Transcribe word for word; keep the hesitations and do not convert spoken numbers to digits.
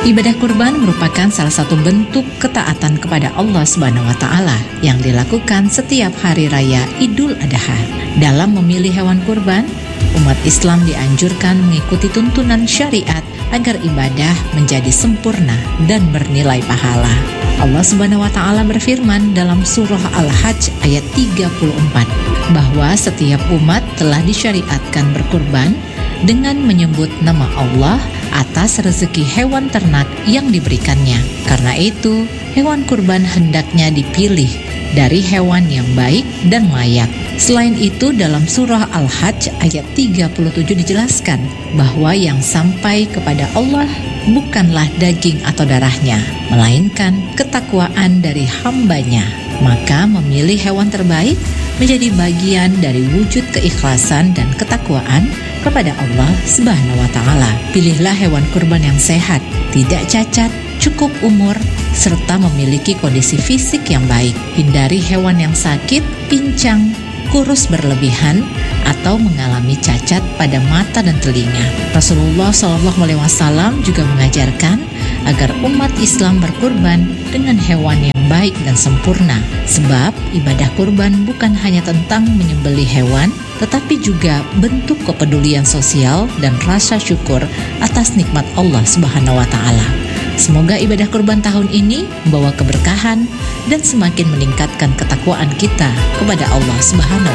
Ibadah kurban merupakan salah satu bentuk ketaatan kepada Allah Subhanahu wa taala yang dilakukan setiap hari raya Idul Adha. Dalam memilih hewan kurban, umat Islam dianjurkan mengikuti tuntunan syariat agar ibadah menjadi sempurna dan bernilai pahala. Allah Subhanahu wa taala berfirman dalam surah Al-Hajj ayat tiga puluh empat bahwa setiap umat telah disyariatkan berkurban dengan menyebut nama Allah atas rezeki hewan ternak yang diberikannya. Karena itu, hewan kurban hendaknya dipilih dari hewan yang baik dan layak. Selain itu, dalam surah Al-Hajj ayat tiga puluh tujuh dijelaskan bahwa yang sampai kepada Allah bukanlah daging atau darahnya, melainkan ketakwaan dari hambanya. Maka memilih hewan terbaik menjadi bagian dari wujud keikhlasan dan ketakwaan kepada Allah Subhanahu wa taala. Pilihlah hewan kurban yang sehat, tidak cacat, cukup umur, serta memiliki kondisi fisik yang baik. Hindari hewan yang sakit, pincang, kurus berlebihan, atau mengalami cacat pada mata dan telinga. Rasulullah shallallahu alaihi wasallam juga mengajarkan agar umat Islam berkurban dengan hewan yang baik dan sempurna. Sebab ibadah kurban bukan hanya tentang menyembelih hewan, tetapi juga bentuk kepedulian sosial dan rasa syukur atas nikmat Allah Subhanahu wa taala. Semoga ibadah kurban tahun ini membawa keberkahan dan semakin meningkatkan ketakwaan kita kepada Allah Subhanahu